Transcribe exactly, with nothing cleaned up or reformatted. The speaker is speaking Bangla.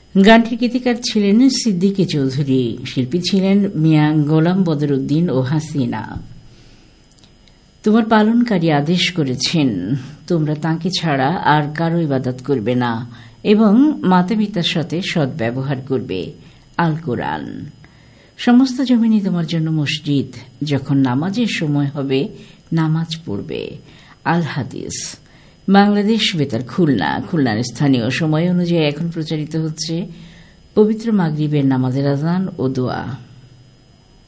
গানটির গীতিকার ছিলেন সিদ্দিকী চৌধুরী, শিল্পী ছিলেন মিয়া গোলাম বদরউদ্দিন ও হাসিনা। তোমার পালনকারী আদেশ করেছেন, তোমরা তাঁকে ছাড়া আর কারো ইবাদত করবে না এবং মাতা পিতার সাথে সদ্ব্যবহার করবে। আল কোরআন। সমস্ত জমিনই তোমার জন্য মসজিদ, যখন নামাজের সময় হবে নামাজ পড়বে। আল হাদিস। বাংলাদেশ বেতার খুলনা। খুলনার স্থানীয় সময় অনুযায়ী এখন প্রচারিত হচ্ছে পবিত্র মাগরিবের নামাজের আযান ও দোয়া।